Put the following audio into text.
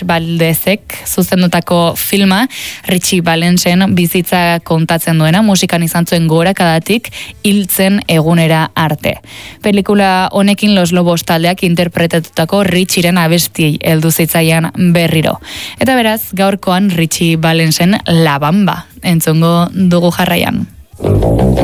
Valdezek zuzendutako filma, Richie Valensen bizitza kontatzen duena, musikan izan zuen gorakadatik hiltzen egunera arte. Pelikula honekin Los Lobos taldeak interpretatutako Richieren abesti heldu zitzaian berriro. Eta beraz, gaurkoan Richie Valensen La Bamba entzungo dugu jarraian.